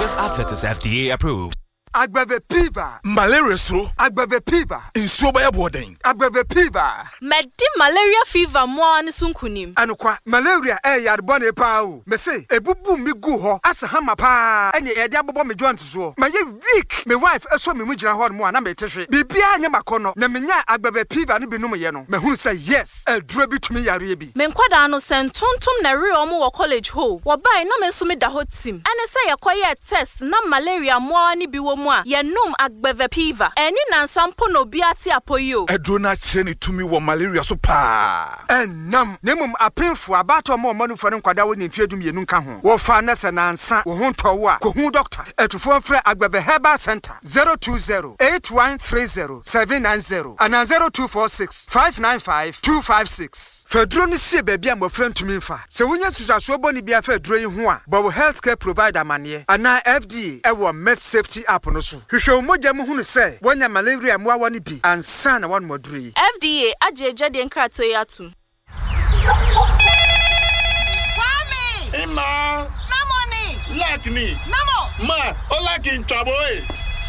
This advert is FDA approved. Agbeve Piva. Malaria so. Agbeve Piva. Insuo ba yeboden. Agbeve Piva. Medi malaria fever mo an sunkunim. Anokwa malaria yarbone pa o. Me say ebubu mi gu ho asa hama pa. Ene ye de abobo me joint so. Ma ye weak. Me wife eso me mu gina ho mo na me tehwe. Bibia anya makono na menya agbeve Piva ne binum ye no. Me hu say yes. Eduro bi tumi yare bi. Me nkwada no sentontom na re omo wo college ho. Wo bai na me so me da ho tim. Ene say yekoye test na malaria mo ani bi wo mu a ye num agbeve Piva. Eni na nsampo no bi ate apoyo. Eduro na kire ni tumi wo malaria so pa. Enam nemum apemfo abato mo manufo ne nkwada wo ne mfiedum ye nunka ho. Wo fa na se nansa wo ho ntowo a ko hu doctor. Etufo mfre agbeve Herbal Center 020-8130-790 and 0246-595-256. Fedro ni se bebia mo frentumi mfa. Se wonya susaso boni bia fedro yi ho a, bo healthcare provider mane ana FDA e wo med safety app no so. Hwehwe mogya mu hunu se wonya malaria mo awone bi ansa na won moduru yi. FDA ajeje de nkrato yi atu. Kwame! Emma! Namoni! Like me! Namo! Ma! O like in chaboy!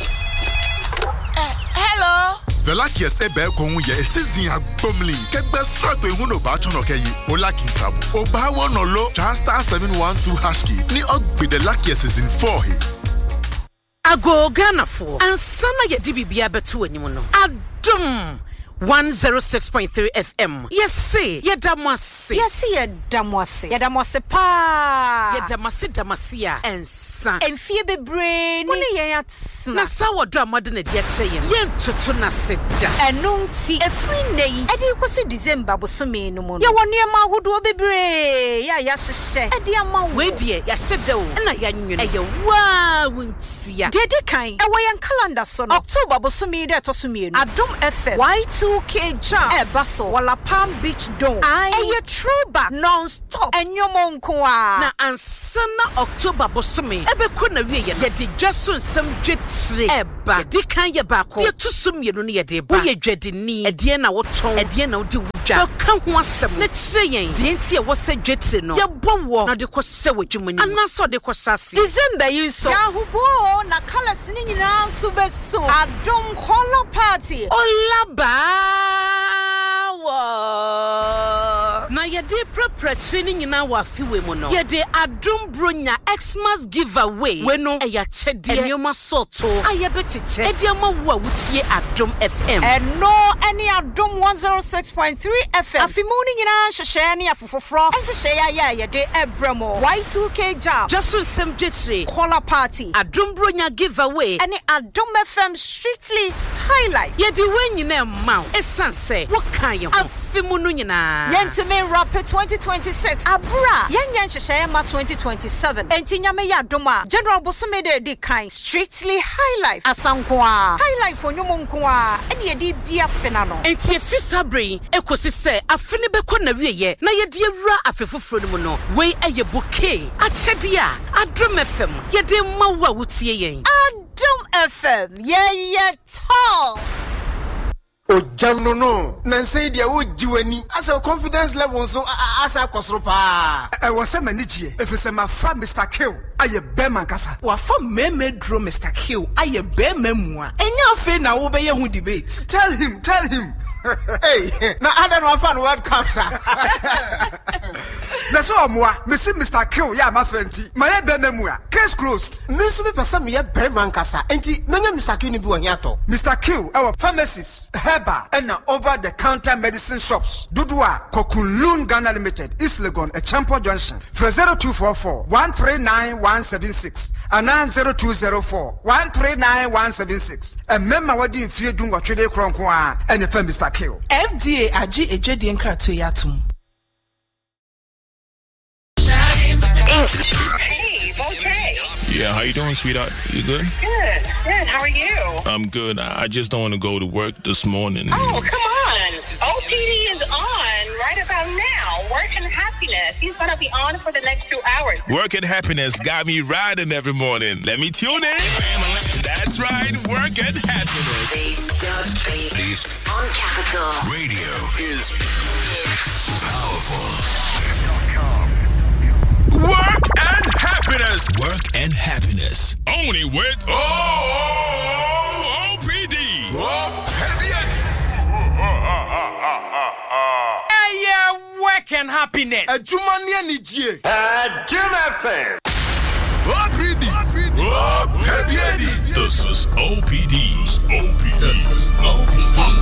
Hello? The luckiest ebe kohun ye season agbomlin kegbe strap ehun no ba chono keyi o like in chabo o ba won lo star 712 hashki ni ogbe the luckiest season 4 he Ago Ganafo and sana ye dibibia betu anim no adum 106.3 FM. Yes, see, Yedamasi. Yes, see, Yedamasi. Yedamasi pa. Yedamasi damasia and son. And fear be brain. When ye at Nasawa drama than a dear chain. Yen tutuna sit and nunti a free nay. And you could see December was so mean no more. You want near ma who do be brave. Ya, yes, a dear ma. Wait, dear, ya said though, and I young you wow, won't see ya. Did the kind away and calendar son October was so me that was me. I don't FM. Why 2K jam Basso Walla Palm Beach Dome. I a throwback non-stop and your monkwa. Na ansana October bosumi ebe kuna wiye ye di jason sam dwetre eba di kan ye bako ye tusum ye no ne ye de ba ye dwedi ni edie na woton edie na wodi wudwa ka ho asem na kire yen di nti ye wo se dwetre no ye bowo na de ko se wadwumani anaso de ko sase December yi so ya hubo na colors ni nyina so beso adom color party olaba na yede preparation nyina wa fiwe mu no yede adom bronya Xmas giveaway we no eya chede enyoma soto ayebecheche ediama wo wutie adom FM and no any adom 106.3 FM afimuni nyina hwehwe ne afofofro hwehwe ya yede ebramo Y2K jam jason sem jetre color party adom bronya giveaway any adom FM strictly highlight yede we nyina ma esanse wo kan ye afimunu nyina yentime rapid 2026 abra yenyen hwehwe ma 2027 entinyame ya doma general bosome de kind strictly highlight asankwa highlight for nyomonkwa ene yedi bia fena no enti efisa brain ekosi se afene bekọ na wieye na yedi awura afefoforo no mu no we eye bouquet achede a adom FM yedi mawa wutie yen adom FM ye tall Ojamno no nanse dia wo jiwani asa confidence level so asa kosoro pa I was a manager if it's my friend Mr. Kill aye Beman kasa wa fa meme dro Mr. Kill aye Beman mu a enya afi na wo be ye hu debate tell him hey na ada no fa no World Cup sa na so omoa Mr. Kill ya ma fanti my Beman mu a case closed me so be person me Beman kasa enti menya Mr. Kill ni bi wo hiato Mr. Kill our pharmacies and over-the-counter medicine shops. Dudua Kokunlun Ghana Limited, East Legon, a Champion Junction. For 0244-139-176 and 0204-139-176. A member wadi in fear doing what trade kronkwa and the firm Mr. Kill. FDA aji ejedi nkrato yatum. Hey, okay. Yeah, how you doing, sweetheart? You good? Good. How are you? I'm good. I just don't want to go to work this morning. Oh, come on. OPD is on right about now. Work and Happiness. He's going to be on for the next 2 hours. Work and Happiness got me riding every morning. Let me tune in. That's right. Work and Happiness. Based on Capital. Radio is powerful. Work and Happiness. happiness. Work and happiness. Only with OPD. Work and happiness. A Jumania Nijie. Jim FM. This is OPD. This is OPD.